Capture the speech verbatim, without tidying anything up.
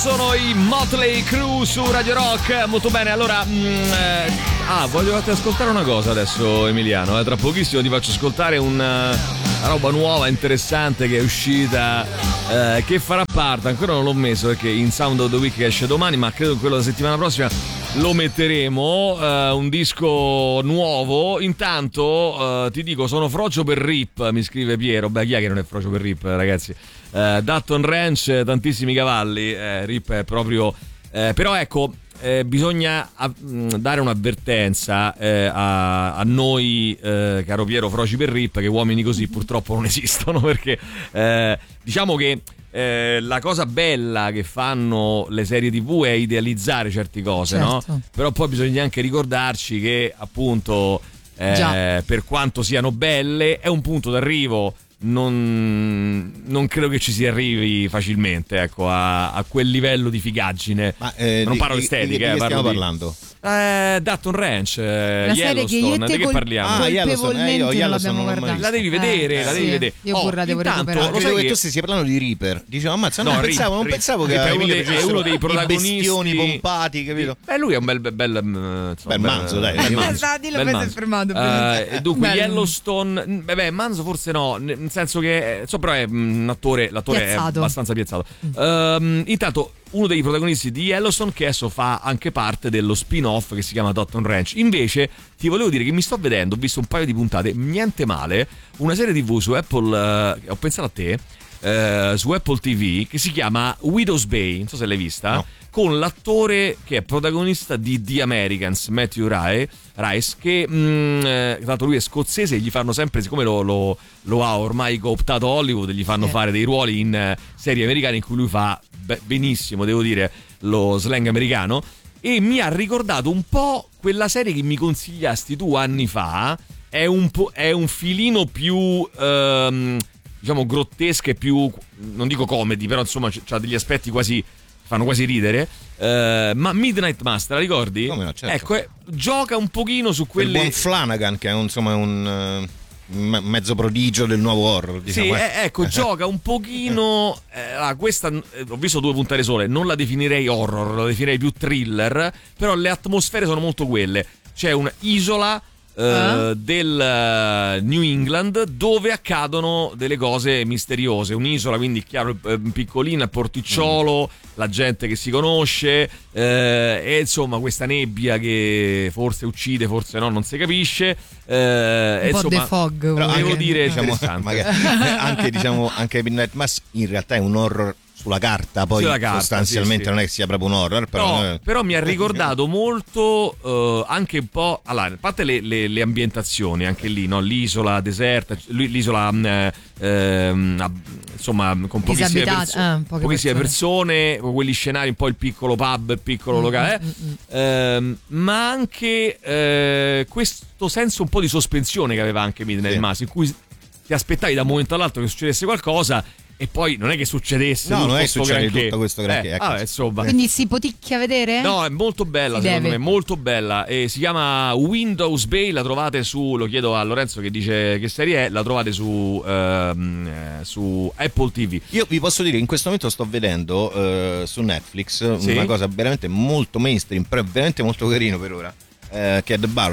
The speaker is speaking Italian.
Sono i Motley Crue su Radio Rock. Molto bene, allora mh, eh, ah, voglio farti ascoltare una cosa adesso, Emiliano, eh, tra pochissimo ti faccio ascoltare una, una roba nuova, interessante, che è uscita, eh, che farà parte, ancora non l'ho messo perché in Sound of the Week esce domani, ma credo che quello della settimana prossima lo metteremo, eh, un disco nuovo. Intanto eh, ti dico, sono frocio per Rip, mi scrive Piero. Beh, chi è che non è frocio per Rip, ragazzi? Uh, Dutton Ranch, tantissimi cavalli, eh, Rip è proprio eh, però ecco, eh, bisogna a, mh, dare un'avvertenza eh, a, a noi, eh, caro Piero, froci per Rip, che uomini così purtroppo non esistono, perché eh, diciamo che eh, la cosa bella che fanno le serie tivù è idealizzare certe cose, certo, no? Però poi bisogna anche ricordarci che appunto eh, per quanto siano belle è un punto d'arrivo. Non, non credo che ci si arrivi facilmente, ecco, a, a quel livello di figaggine. Ma eh, non parlo di estetica, di, di, di eh, che stiamo di, parlando? Eh, Dutton Ranch, eh, Yellowstone, di che col- parliamo? Ah, Yellowstone, eh, io Yellowstone non l'ho mai la devi vedere, eh, la devi sì. vedere. Io oh, pure devo intanto, recuperare. Lo sai che che tu stessi parlando di Reaper. Dicevo, ammazza, no, non, Rip, pensavo, non Rip, pensavo che Rip è uno dei, è uno dei protagonisti, bestioni pompati, capito? Beh, lui è un bel bel bel, insomma, bel manzo, dai. bel manzo, Basta, dillo, bel poi si è manzo. fermato. Eh, dunque Bello. Yellowstone, beh, beh, manzo forse no, nel senso che insomma, però è un attore, l'attore Piazzato. è abbastanza piazzato. Um, intanto uno dei protagonisti di Yellowstone, che adesso fa anche parte dello spin-off che si chiama Dutton Ranch. Invece ti volevo dire che mi sto vedendo, ho visto un paio di puntate, niente male, una serie tivù su Apple, eh, ho pensato a te, eh, su Apple T V, che si chiama Widow's Bay, non so se l'hai vista, no, con l'attore che è protagonista di The Americans, Matthew Rai, Rice, che mh, eh, tra l'altro lui è scozzese e gli fanno sempre, siccome lo, lo, lo ha ormai cooptato Hollywood, gli fanno Eh. fare dei ruoli in eh, serie americane in cui lui fa be- benissimo, devo dire, lo slang americano. E mi ha ricordato un po' quella serie che mi consigliasti tu anni fa. È un, po', è un filino più ehm, diciamo grottesca e più, non dico comedy, però insomma c- c'ha degli aspetti quasi, fanno quasi ridere, eh, ma Midnight Mass, te la ricordi? Come no, certo. Ecco, eh, gioca un pochino su quelle... Il buon Flanagan, che è un, insomma un uh, me- mezzo prodigio del nuovo horror, diciamo. Sì, eh. eh, ecco, gioca un pochino, eh, ah, questa, eh, ho visto due puntate sole, non la definirei horror, la definirei più thriller, però le atmosfere sono molto quelle. C'è un'isola Uh, Ah. del uh, New England dove accadono delle cose misteriose, un'isola quindi chiaro, eh, piccolina, porticciolo, mm. la gente che si conosce, eh, e insomma questa nebbia che forse uccide, forse no, non si capisce, eh, Un po' insomma, The Fog, però volevo devo dire. dire Diciamo, interessante. magari, anche diciamo anche Midnight Mass in realtà è un horror sulla carta, poi Sulla carta, sostanzialmente sì, sì. non è che sia proprio un horror, però, No, però mi ha ricordato molto eh, anche un po', allora, a parte le, le, le ambientazioni, anche lì, no? L'isola deserta, l'isola eh, ehm, insomma con pochissime, Disabitata, perso- eh, poche pochissime persone. persone, con quegli scenari, un po' il piccolo pub, il piccolo Mm, locale, mm, mm, mm. ehm, ma anche eh, questo senso un po' di sospensione che aveva anche Midnight Sì. Mass, in cui ti aspettavi da un momento all'altro che succedesse qualcosa. E poi non è che succedesse No, tutto non è che sto succede granché. tutto questo granché, Eh, ecco. ah, insomma. Quindi si poticchia vedere? No, è molto bella, Si secondo deve. me, molto bella. E si chiama Widow's Bay, la trovate su, lo chiedo a Lorenzo che dice che serie è, la trovate su, ehm, eh, su Apple T V. io vi posso dire, in questo momento sto vedendo eh, su Netflix Sì? una cosa veramente molto mainstream, però veramente molto carino per ora, eh, che è The Bar